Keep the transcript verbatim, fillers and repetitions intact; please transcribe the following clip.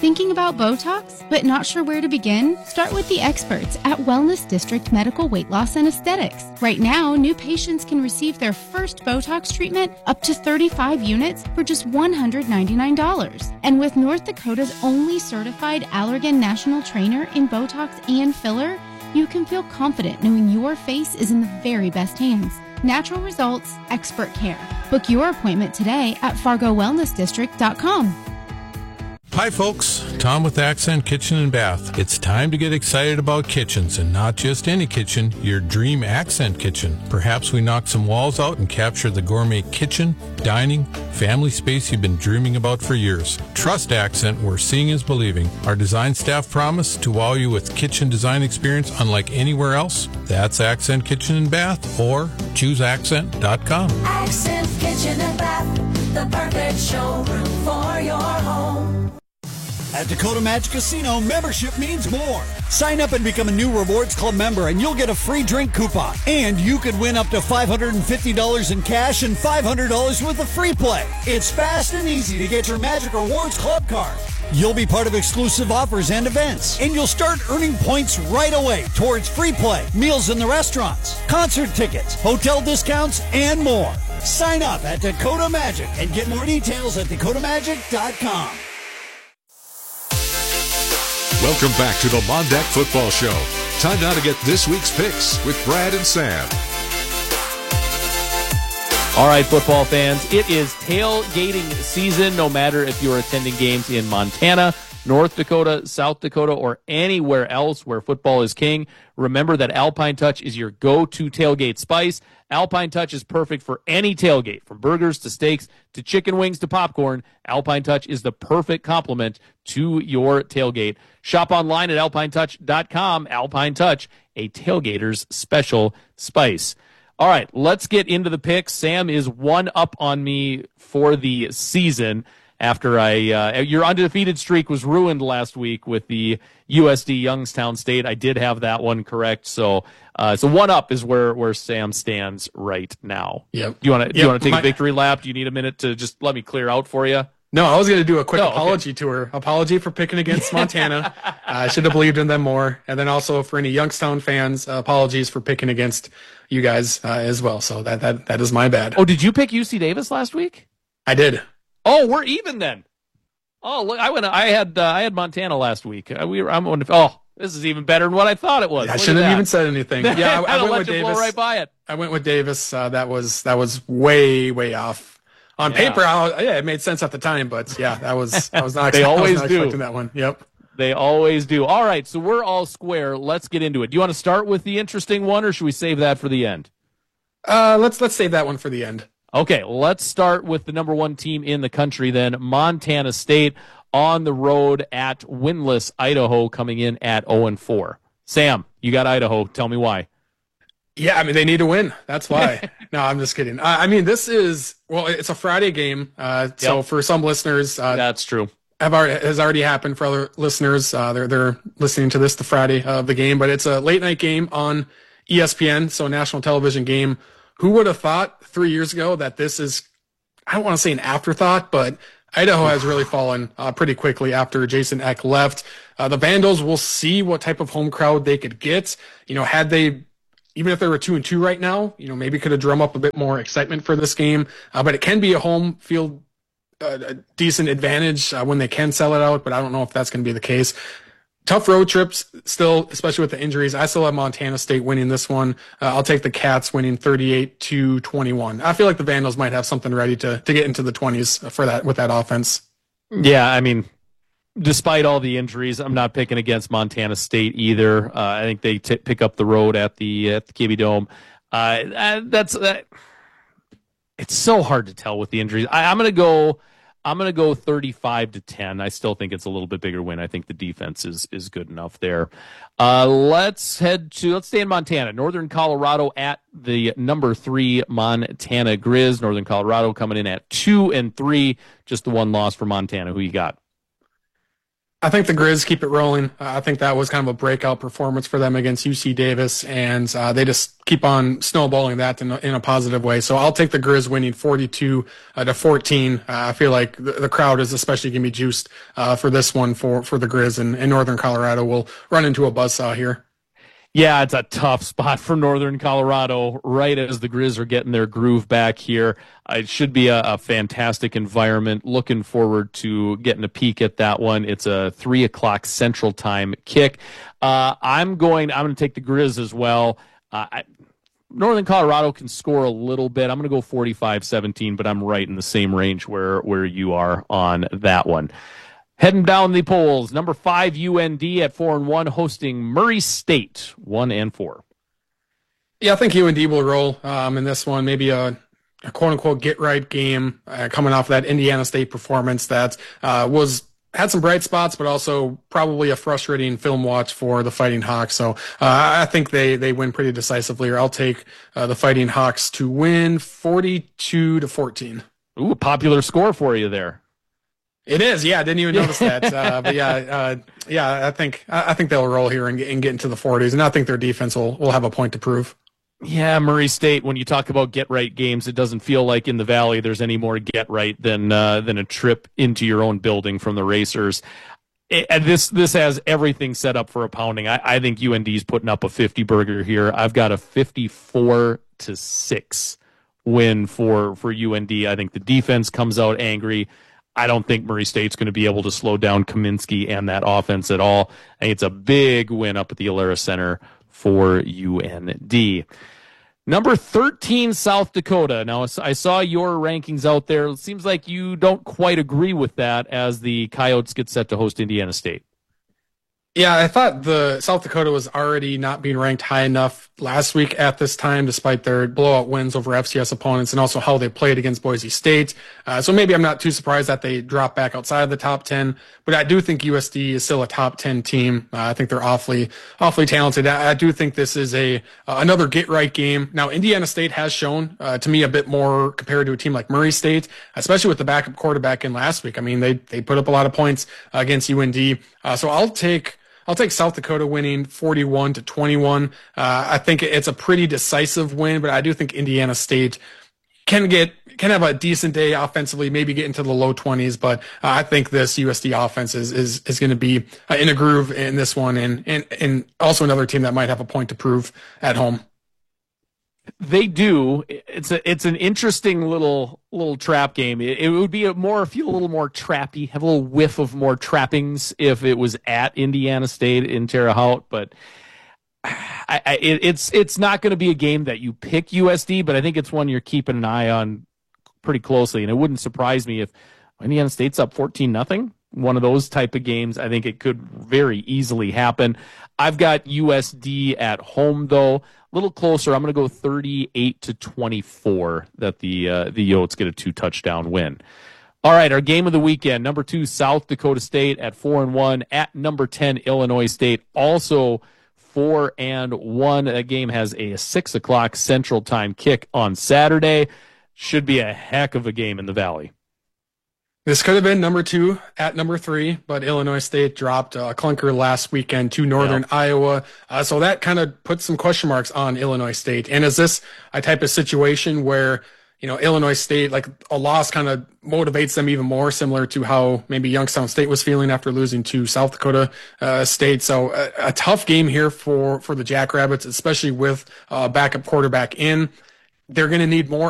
Thinking about Botox, but not sure where to begin? Start with the experts at Wellness District Medical Weight Loss and Aesthetics. Right now, new patients can receive their first Botox treatment up to thirty-five units for just one hundred ninety-nine dollars. And with North Dakota's only certified Allergan National Trainer in Botox and filler, you can feel confident knowing your face is in the very best hands. Natural results, expert care. Book your appointment today at fargo wellness district dot com. Hi folks, Tom with Accent Kitchen and Bath. It's time to get excited about kitchens, and not just any kitchen, your dream Accent kitchen. Perhaps we knock some walls out and capture the gourmet kitchen, dining, family space you've been dreaming about for years. Trust Accent, where seeing is believing. Our design staff promise to wow you with kitchen design experience unlike anywhere else. That's Accent Kitchen and Bath, or choose accent dot com. Accent Kitchen and Bath, the perfect showroom for your home. At Dakota Magic Casino, membership means more. Sign up and become a new Rewards Club member, and you'll get a free drink coupon. And you could win up to five hundred fifty dollars in cash and five hundred dollars worth of free play. It's fast and easy to get your Magic Rewards Club card. You'll be part of exclusive offers and events, and you'll start earning points right away towards free play, meals in the restaurants, concert tickets, hotel discounts, and more. Sign up at Dakota Magic and get more details at dakota magic dot com. Welcome back to the Mondack Football Show. Time now to get this week's picks with Brad and Sam. All right, football fans, it is tailgating season, no matter if you're attending games in Montana, North Dakota, South Dakota, or anywhere else where football is king. Remember that Alpine Touch is your go-to tailgate spice. Alpine Touch is perfect for any tailgate, from burgers to steaks to chicken wings to popcorn. Alpine Touch is the perfect complement to your tailgate. Shop online at alpine touch dot com. Alpine Touch, a tailgater's special spice. All right, let's get into the picks. Sam is one up on me for the season after I uh, your undefeated streak was ruined last week with the U S D Youngstown State. I did have that one correct, so uh, so one up is where where Sam stands right now. Yep. Do you want to do yep. you want to take My, a victory lap? Do you need a minute to just let me clear out for you? No, I was going to do a quick oh, apology okay. to her. Apology for picking against Montana. uh, I should have believed in them more. And then also for any Youngstown fans, uh, apologies for picking against you guys uh, as well. So that that that is my bad. Oh, did you pick U C Davis last week? I did. Oh, we're even then. Oh, look, I went. I had uh, I had Montana last week. Uh, we were. I'm on. Oh, this is even better than what I thought it was. I shouldn't have even said anything. Yeah, I, I went let with you Davis. Blow right by it. I went with Davis. Uh, that was that was way way off. On yeah. paper, I was, yeah, it made sense at the time, but yeah, that was I was not. They I was always not do. expecting that one. Yep. They always do. All right, so we're all square. Let's get into it. Do you want to start with the interesting one, or should we save that for the end? Uh, let's let's save that one for the end. Okay, let's start with the number one team in the country then, Montana State, on the road at winless Idaho, coming in at oh and four. Sam, you got Idaho. Tell me why. Yeah, I mean, they need to win. That's why. No, I'm just kidding. I, I mean, this is, well, it's a Friday game. Uh, so Yep. for some listeners, uh, That's true. have already, has already happened for other listeners. Uh, they're, they're listening to this the Friday of the game, but it's a late night game on E S P N. So national television game. Who would have thought three years ago that this is, I don't want to say an afterthought, but Idaho has really fallen uh, pretty quickly after Jason Eck left. Uh, the Vandals will see what type of home crowd they could get. You know, had they, even if they were two and two right now, you know, maybe could have drum up a bit more excitement for this game. Uh, but it can be a home field, uh, a decent advantage uh, when they can sell it out. But I don't know if that's going to be the case. Tough road trips still, especially with the injuries. I still have Montana State winning this one. Uh, I'll take the Cats winning thirty-eight to twenty-one. I feel like the Vandals might have something ready to to get into the twenties for that with that offense. Yeah, I mean, despite all the injuries, I'm not picking against Montana State either. Uh, I think they t- pick up the road at the at the K B Dome. Uh, that's uh, it's so hard to tell with the injuries. I, I'm gonna go. I'm gonna go thirty-five to ten. I still think it's a little bit bigger win. I think the defense is is good enough there. Uh, let's head to let's stay in Montana. Northern Colorado at the number three Montana Grizz. Northern Colorado coming in at two and three. Just the one loss for Montana. Who you got? I think the Grizz keep it rolling. Uh, I think that was kind of a breakout performance for them against U C Davis, and uh, they just keep on snowballing that in a, in a positive way. So I'll take the Grizz winning forty-two to fourteen. Uh, I feel like the, the crowd is especially going to be juiced uh, for this one for, for the Grizz, and, and Northern Colorado will run into a buzzsaw here. Yeah, it's a tough spot for Northern Colorado right as the Grizz are getting their groove back here. Uh, it should be a, a fantastic environment. Looking forward to getting a peek at that one. It's a three o'clock Central Time kick. Uh, I'm going. I'm going to take the Grizz as well. Uh, I, Northern Colorado can score a little bit. I'm going to go forty-five seventeen, but I'm right in the same range where where you are on that one. Heading down the polls, number five U N D at four and one, hosting Murray State one and four. Yeah, I think U N D will roll um, in this one. Maybe a, a quote unquote get right game uh, coming off that Indiana State performance that uh, was had some bright spots, but also probably a frustrating film watch for the Fighting Hawks. So uh, I think they they win pretty decisively. Or I'll take uh, the Fighting Hawks to win forty-two to fourteen. Ooh, popular score for you there. It is, yeah. I didn't even notice that, uh, but yeah, uh, yeah. I think I think they'll roll here and get, and get into the forties, and I think their defense will will have a point to prove. Yeah, Murray State. When you talk about get right games, it doesn't feel like in the Valley there's any more get right than uh, than a trip into your own building from the Racers. It, and this this has everything set up for a pounding. I, I think U N D's putting up a fifty burger here. I've got a fifty-four to six win for for U N D. I think the defense comes out angry. I don't think Murray State's going to be able to slow down Kaminsky and that offense at all. I think it's a big win up at the Alara Center for U N D. Number thirteen, South Dakota. Now, I saw your rankings out there. It seems like you don't quite agree with that as the Coyotes get set to host Indiana State. Yeah, I thought the South Dakota was already not being ranked high enough last week at this time, despite their blowout wins over F C S opponents and also how they played against Boise State. Uh, so maybe I'm not too surprised that they drop back outside of the top ten, but I do think U S D is still a top ten team. Uh, I think they're awfully, awfully talented. I, I do think this is a uh, another get-right game. Now, Indiana State has shown uh, to me a bit more compared to a team like Murray State, especially with the backup quarterback in last week. I mean, they they put up a lot of points uh, against U N D. Uh, so I'll take. I'll take South Dakota winning forty-one to twenty-one. Uh, I think it's a pretty decisive win, but I do think Indiana State can get can have a decent day offensively, maybe get into the low twenties. But uh, I think this U S D offense is is, is going to be uh, in a groove in this one, and, and and also another team that might have a point to prove at home. They do. It's a it's an interesting little little trap game. It, it would be a more feel a little more trappy, have a little whiff of more trappings if it was at Indiana State in Terre Haute. But I, I, it, it's it's not going to be a game that you pick U S D, but I think it's one you're keeping an eye on pretty closely. And it wouldn't surprise me if Indiana State's up fourteen nothing. One of those type of games, I think it could very easily happen. I've got U S D at home, though. A little closer. I'm going to go thirty-eight to twenty-four that the uh, the Yotes get a two-touchdown win. All right, our game of the weekend, number two, South Dakota State at four and one, at number ten, Illinois State, also four and one. That game has a six o'clock Central Time kick on Saturday. Should be a heck of a game in the Valley. This could have been number two at number three, but Illinois State dropped a clunker last weekend to Northern yeah. Iowa. Uh, so that kind of puts some question marks on Illinois State. And is this a type of situation where, you know, Illinois State, like a loss kind of motivates them even more, similar to how maybe Youngstown State was feeling after losing to South Dakota uh, State. So a, a tough game here for, for the Jackrabbits, especially with uh, backup quarterback in. They're going to need more